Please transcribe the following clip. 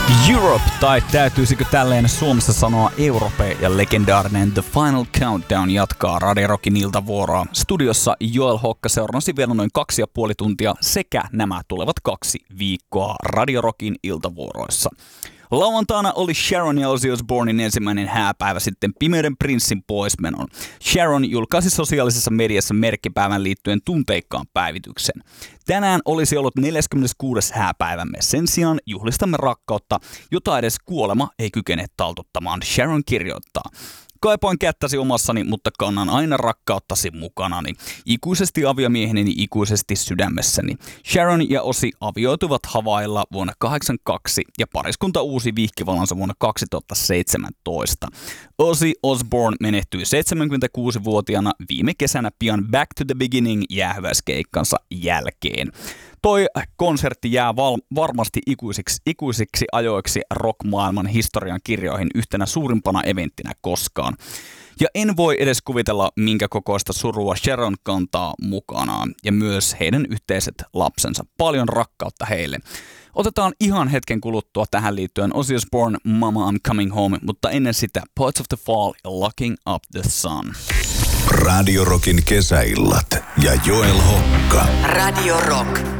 Europe, tai täytyisikö tälleen Suomessa sanoa Europe, ja legendaarinen The Final Countdown jatkaa Radio Rockin iltavuoroa. Studiossa Joel Hokka seurasi vielä noin 2,5 tuntia sekä nämä tulevat 2 viikkoa Radio Rockin iltavuoroissa. Lauantaina oli Sharon ja Ozzy Osbournen ensimmäinen hääpäivä sitten Pimeyden prinssin poismenon. Sharon julkaisi sosiaalisessa mediassa merkkipäivän liittyen tunteikkaan päivityksen. Tänään olisi ollut 46. hääpäivämme. Sen sijaan juhlistamme rakkautta, jota edes kuolema ei kykene taltuttamaan, Sharon kirjoittaa. Kaipaan kättäsi omassani, mutta kannan aina rakkauttasi mukanani. Ikuisesti aviomieheni, ikuisesti sydämessäni. Sharon ja Ozzy avioituvat Havailla vuonna 1982 ja pariskunta uusi vihkivalansa vuonna 2017. Ozzy Osbourne menehtyi 76-vuotiaana viime kesänä pian Back to the Beginning -jäähyväiskeikkansa jälkeen. Toi konsertti jää varmasti ikuisiksi ajoiksi rock-maailman historian kirjoihin yhtenä suurimpana eventtinä koskaan. Ja en voi edes kuvitella, minkä kokoista surua Sharon kantaa mukanaan, ja myös heidän yhteiset lapsensa. Paljon rakkautta heille. Otetaan ihan hetken kuluttua tähän liittyen Ozzy Osbourne, Mama I'm Coming Home, mutta ennen sitä Poets of the Fall ja Locking Up the Sun. Radio Rockin kesäillat ja Joel Hokka. Radio Rock.